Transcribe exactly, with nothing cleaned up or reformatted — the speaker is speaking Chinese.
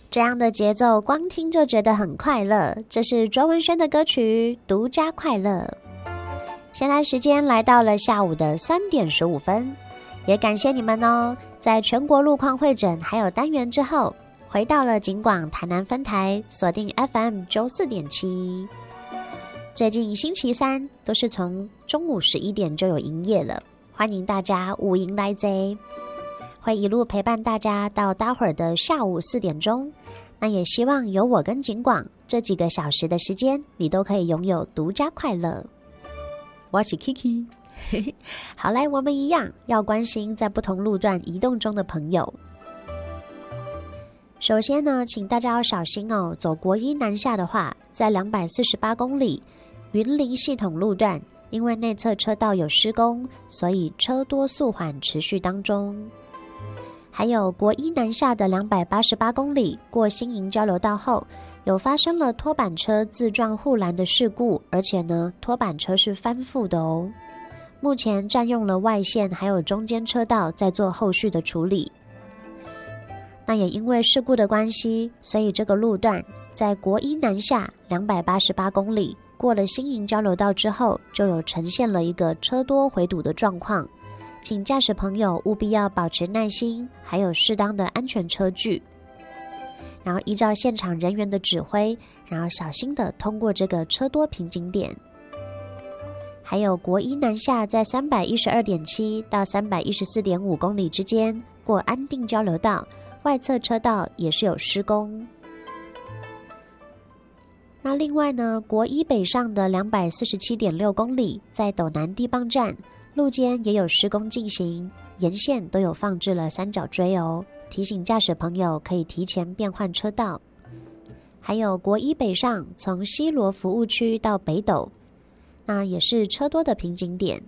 这样的节奏光听就觉得很快乐，这是卓文萱的歌曲《独家快乐》。现在时间来到了下午的三点十五分，也感谢你们哦，在全国路况会诊还有单元之后，回到了警广台南分台，锁定 F M 九四点七。最近星期三都是从中午十一点就有营业了，欢迎大家午营来贼，会一路陪伴大家到待会儿的下午四点钟。那也希望有我跟警广这几个小时的时间，你都可以拥有独家快乐。我是 Kiki 好来，我们一样要关心在不同路段移动中的朋友。首先呢，请大家要小心哦，走国一南下的话，在两百四十八公里云林系统路段，因为内侧车道有施工，所以车多速缓持续当中。还有国一南下的两百八十八公里过新营交流道后，有发生了拖板车自撞护栏的事故，而且呢，拖板车是翻覆的哦。目前占用了外线还有中间车道，在做后续的处理。那也因为事故的关系，所以这个路段在国一南下两百八十八公里过了新营交流道之后，就有呈现了一个车多回堵的状况，请驾驶朋友务必要保持耐心，还有适当的安全车距，然后依照现场人员的指挥，然后小心的通过这个车多瓶颈点。还有国一南下在 三百一十二点七 到 三百一十四点五 公里之间过安定交流道，外侧车道也是有施工。那另外呢，国一北上的 两百四十七点六 公里在斗南地磅站路肩也有施工进行，沿线都有放置了三角锥哦，提醒驾驶朋友可以提前变换车道。还有国一北上从西螺服务区到北斗，那也是车多的瓶颈点，